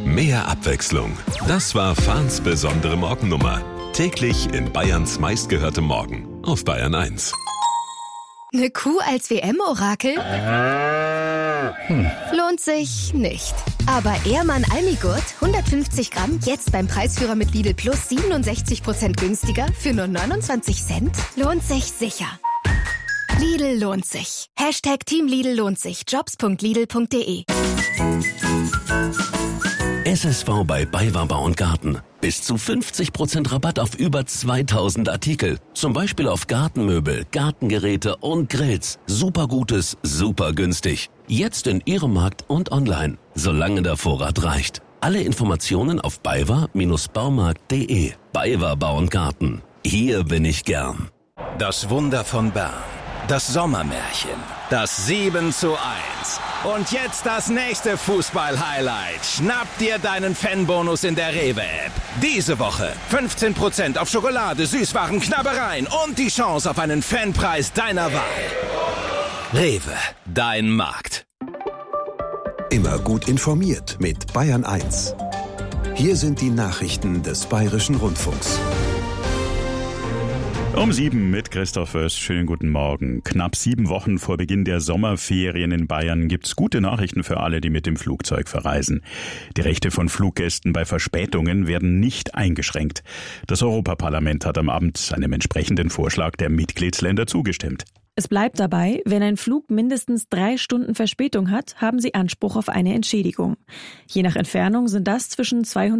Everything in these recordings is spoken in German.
Mehr Abwechslung. Das war Fahns besondere Morgennummer. Täglich in Bayerns meistgehörtem Morgen auf Bayern 1. Eine Kuh als WM-Orakel? Lohnt sich nicht. Aber Ehrmann Almigurt, 150 Gramm, jetzt beim Preisführer mit Lidl Plus 67% günstiger für nur 29 Cent? Lohnt sich sicher. Lidl lohnt sich. Team Lidl lohnt sich. Jobs.lidl.de. SSV bei BayWa Bau und Garten. Bis zu 50% Rabatt auf über 2000 Artikel. Zum Beispiel auf Gartenmöbel, Gartengeräte und Grills. Super Gutes, super günstig. Jetzt in Ihrem Markt und online, solange der Vorrat reicht. Alle Informationen auf baywa-baumarkt.de. BayWa Bau und Garten. Hier bin ich gern. Das Wunder von Bern. Das Sommermärchen. Das 7:1. Und jetzt das nächste Fußball-Highlight. Schnapp dir deinen Fanbonus in der Rewe-App. Diese Woche 15% auf Schokolade, Süßwaren, Knabbereien und die Chance auf einen Fanpreis deiner Wahl. Rewe, dein Markt. Immer gut informiert mit Bayern 1. Hier sind die Nachrichten des Bayerischen Rundfunks. Um 7 mit Christoph Föst. Schönen guten Morgen. Knapp 7 Wochen vor Beginn der Sommerferien in Bayern gibt's gute Nachrichten für alle, die mit dem Flugzeug verreisen. Die Rechte von Fluggästen bei Verspätungen werden nicht eingeschränkt. Das Europaparlament hat am Abend einem entsprechenden Vorschlag der Mitgliedsländer zugestimmt. Es bleibt dabei, wenn ein Flug mindestens 3 Stunden Verspätung hat, haben Sie Anspruch auf eine Entschädigung. Je nach Entfernung sind das zwischen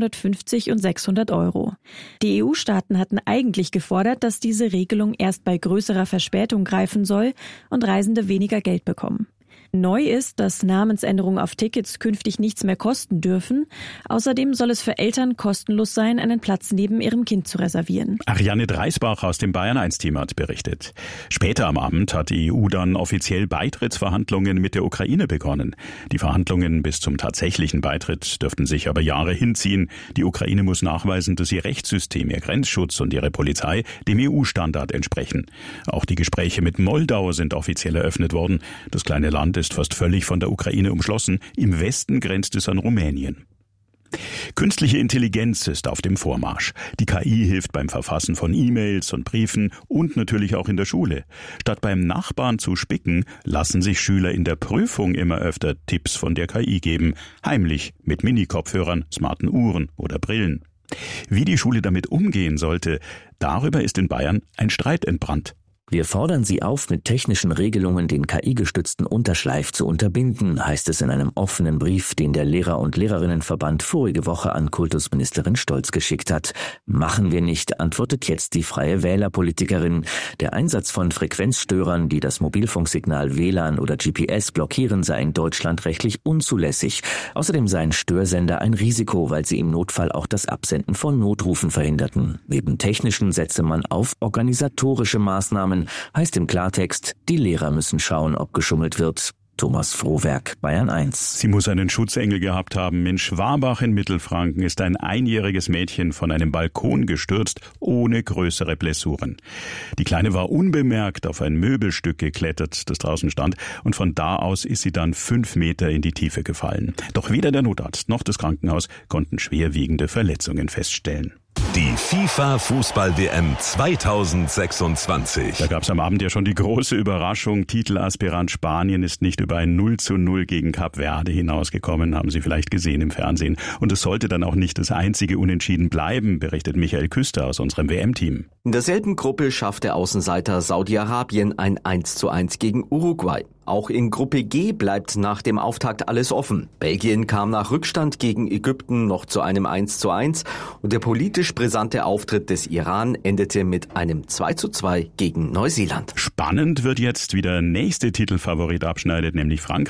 250 und 600 Euro. Die EU-Staaten hatten eigentlich gefordert, dass diese Regelung erst bei größerer Verspätung greifen soll und Reisende weniger Geld bekommen. Neu ist, dass Namensänderungen auf Tickets künftig nichts mehr kosten dürfen. Außerdem soll es für Eltern kostenlos sein, einen Platz neben ihrem Kind zu reservieren. Ariane Dreisbach aus dem Bayern 1-Team hat berichtet. Später am Abend hat die EU dann offiziell Beitrittsverhandlungen mit der Ukraine begonnen. Die Verhandlungen bis zum tatsächlichen Beitritt dürften sich aber Jahre hinziehen. Die Ukraine muss nachweisen, dass ihr Rechtssystem, ihr Grenzschutz und ihre Polizei dem EU-Standard entsprechen. Auch die Gespräche mit Moldau sind offiziell eröffnet worden. Das kleine Land ist fast völlig von der Ukraine umschlossen. Im Westen grenzt es an Rumänien. Künstliche Intelligenz ist auf dem Vormarsch. Die KI hilft beim Verfassen von E-Mails und Briefen und natürlich auch in der Schule. Statt beim Nachbarn zu spicken, lassen sich Schüler in der Prüfung immer öfter Tipps von der KI geben. Heimlich, mit Mini-Kopfhörern, smarten Uhren oder Brillen. Wie die Schule damit umgehen sollte, darüber ist in Bayern ein Streit entbrannt. Wir fordern Sie auf, mit technischen Regelungen den KI-gestützten Unterschleif zu unterbinden, heißt es in einem offenen Brief, den der Lehrer- und Lehrerinnenverband vorige Woche an Kultusministerin Stolz geschickt hat. Machen wir nicht, antwortet jetzt die Freie Wähler-Politikerin. Der Einsatz von Frequenzstörern, die das Mobilfunksignal WLAN oder GPS blockieren, sei in Deutschland rechtlich unzulässig. Außerdem seien Störsender ein Risiko, weil sie im Notfall auch das Absenden von Notrufen verhinderten. Neben technischen setze man auf organisatorische Maßnahmen. Heißt im Klartext, die Lehrer müssen schauen, ob geschummelt wird. Thomas Frohwerk, Bayern 1. Sie muss einen Schutzengel gehabt haben. In Schwabach in Mittelfranken ist ein 1-jähriges Mädchen von einem Balkon gestürzt, ohne größere Blessuren. Die Kleine war unbemerkt auf ein Möbelstück geklettert, das draußen stand, und von da aus ist sie dann 5 Meter in die Tiefe gefallen. Doch weder der Notarzt noch das Krankenhaus konnten schwerwiegende Verletzungen feststellen. Die FIFA-Fußball-WM 2026. Da gab es am Abend ja schon die große Überraschung. Titelaspirant Spanien ist nicht über ein 0:0 gegen Kap Verde hinausgekommen, haben Sie vielleicht gesehen im Fernsehen. Und es sollte dann auch nicht das einzige Unentschieden bleiben, berichtet Michael Küster aus unserem WM-Team. In derselben Gruppe schaffte Außenseiter Saudi-Arabien ein 1:1 gegen Uruguay. Auch in Gruppe G bleibt nach dem Auftakt alles offen. Belgien kam nach Rückstand gegen Ägypten noch zu einem 1:1 und der politisch brisante Auftritt des Iran endete mit einem 2:2 gegen Neuseeland. Spannend wird jetzt, wie der nächste Titelfavorit abschneidet, nämlich Frankreich.